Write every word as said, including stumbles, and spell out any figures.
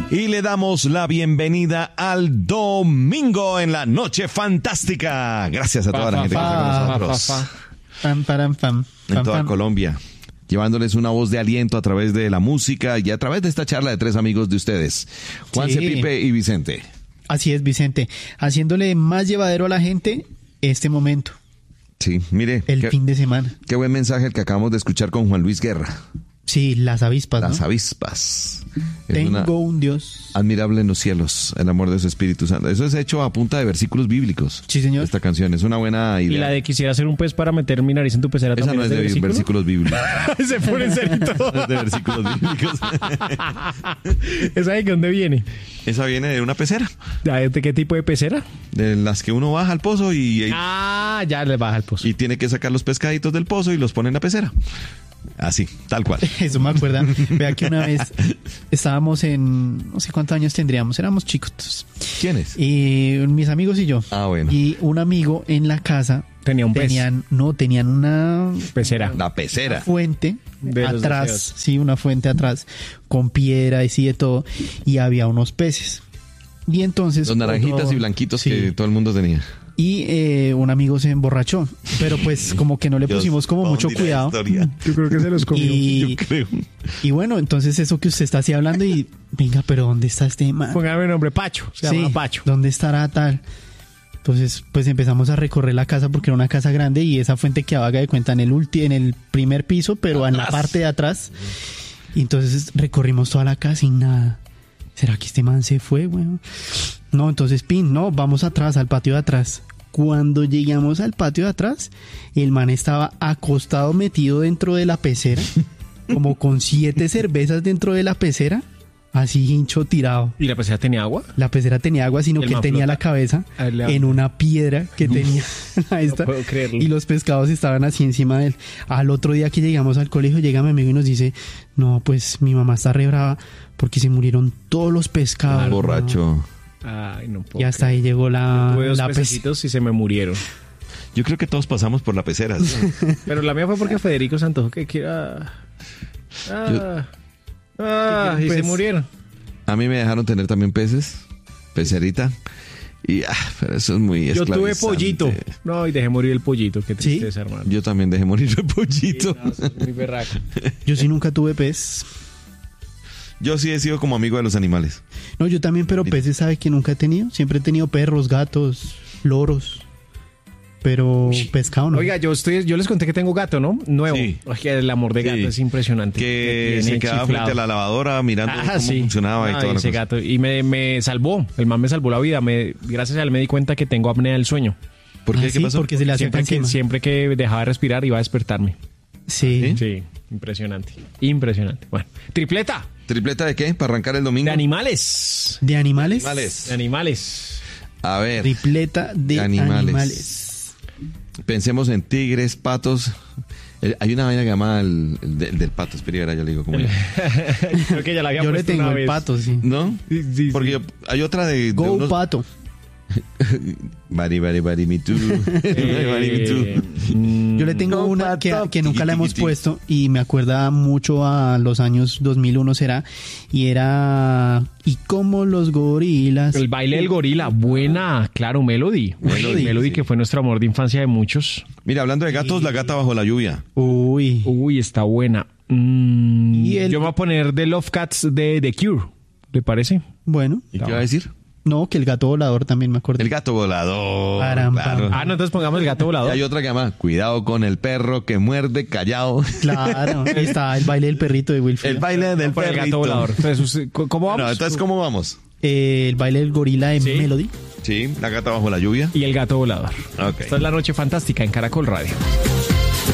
Y le damos la bienvenida al domingo en la noche fantástica. Gracias a toda Pa, la pa, gente que está pa, con pa, nosotros. pa, pa. Pam, param, pam, En pam, toda pam. Colombia. Llevándoles una voz de aliento a través de la música y a través de esta charla de tres amigos de ustedes. Juanse, Sí. Pipe y Vicente. Así es, Vicente. Haciéndole más llevadero a la gente este momento, Sí, mire. el qué, fin de semana. qué buen mensaje el que acabamos de escuchar con Juan Luis Guerra. Sí, las avispas, Las ¿no? avispas. Es Tengo una un Dios. admirable en los cielos, el amor de su Espíritu Santo. Eso es hecho a punta de versículos bíblicos. Sí, señor. Esta canción es una buena idea. Y la de quisiera ser un pez para meter mi nariz en tu pecera Esa también no es de versículo? versículos bíblicos. Se pone en serio todo. No es de versículos bíblicos. ¿Esa de dónde viene? Esa viene de una pecera, ¿De qué tipo de pecera? de las que uno baja al pozo y, y, Ah, ya le baja el pozo. y tiene que sacar los pescaditos del pozo y los pone en la pecera. Así, tal cual. Eso me acuerda. Vea que una vez estábamos en, no sé cuántos años tendríamos, éramos chicos. ¿Quién es? Y mis amigos y yo. Ah, bueno. Y un amigo en la casa Tenía un pez. tenían, no, tenían una Pecera. La pecera. fuente De los atrás, deseos. sí, una fuente atrás con piedra y sí de todo, y había unos peces. Y entonces Los naranjitas otro- y blanquitos sí, que todo el mundo tenía. y eh, un amigo se emborrachó, pero pues como que no le Dios, pusimos como ¿pa' mucho dónde irá la cuidado. historia? Yo creo que se los comió. Y, Yo creo. y bueno, entonces eso que usted está así hablando y venga, pero ¿dónde está este man? Póngame el nombre Pacho. Se Sí, llama Pacho. ¿dónde estará tal? Entonces, pues empezamos a recorrer la casa porque era una casa grande y esa fuente quedaba, haga de cuenta, en el ulti, en el primer piso, pero en la Atrás. parte de atrás. Y entonces recorrimos toda la casa y nada. ¿Será que este man se fue, weón? No, entonces, pin, no, vamos atrás, al patio de atrás. Cuando llegamos al patio de atrás, el man estaba acostado, metido dentro de la pecera, como con siete cervezas dentro de la pecera, así hincho tirado. ¿Y la pecera tenía agua? La pecera tenía agua, sino El que man tenía flota. la cabeza Ah, le- en una piedra que tenía a esta, puedo creerlo. y los pescados estaban así encima de él. Al otro día que llegamos al colegio, llega mi amigo y nos dice, no, pues mi mamá está re brava porque se murieron todos los pescados. Al borracho. Ay, no puedo. Y hasta ahí llegó la, Tuve dos la pez- pececitos y se me murieron. Yo creo que todos pasamos por la pecera. ¿sí? Pero la mía fue porque Federico se antojó que quiera. Ah, ah, y se Pues- murieron. A mí me dejaron tener también peces, pecerita. Y ah, pero eso es muy Yo tuve esclavizante. pollito. No, y dejé morir el pollito. Qué ¿Sí? tristeza, hermano. Yo también dejé morir el pollito. No, eso es muy berraco. Yo sí nunca tuve pez. Yo sí he sido como amigo de los animales. No, yo también, pero peces, ¿sabe que nunca he tenido? Siempre he tenido perros, gatos, loros. Pero pescado no. Oiga, yo estoy, yo les conté que tengo gato, ¿no? Nuevo. Sí. Oye, el amor de gato Sí. es impresionante. Que Me se tiene quedaba chiflado. frente a la lavadora mirando Ah, cómo sí. funcionaba y Ay, todo. ese gato. Y me, me salvó. El man me salvó la vida. Me, gracias a él me di cuenta que tengo apnea del sueño. ¿Por qué? Ah, ¿Qué sí, pasó? porque se le hace Siempre que, encima. siempre que dejaba de respirar iba a despertarme. Sí. Sí, impresionante. Impresionante. Bueno, tripleta ¿Tripleta de qué? ¿Para arrancar el domingo? de animales. ¿De animales? Animales. De animales. A ver, Tripleta de De animales. animales. pensemos en tigres, patos. Eh, hay una vaina que llama el, el, de- el del pato. Espera, ya le digo cómo es. Creo que ya la había Yo le puesto tengo una el vez. pato, sí. ¿No? Sí, sí, sí. Porque yo- hay otra de... de Go unos- pato. Bari, bari, bari, me too. Bari, me too. Eh, mm, Yo le tengo Go una que, pato. que nunca la hemos Tiqui, tiqui, puesto y me acuerda mucho a los años dos mil uno será, y era y como los gorilas. El baile del gorila, buena, claro, Melody. Melody, Melody, sí. que fue nuestro amor de infancia de muchos. Mira, hablando de gatos, la gata bajo la lluvia. Uy. Uy, está buena. Mm, Y el- Yo me voy a poner The Love Cats de The Cure, ¿le parece? Bueno, ¿Y qué va a decir? no, que el gato volador también me acuerdo. El gato volador. Param, claro. pam. Ah, no, entonces pongamos el gato Y volador. hay otra que llama Cuidado con el perro que muerde callado. Claro, y está el baile del perrito de Wilfred. El baile del Por el perrito. gato volador. Entonces, usted- ¿cómo vamos? No, entonces, ¿cómo vamos? Eh, el baile del gorila de Sí. Melody. Sí, la gata bajo la lluvia. Y el gato volador. Ok. Esta es la noche fantástica en Caracol Radio.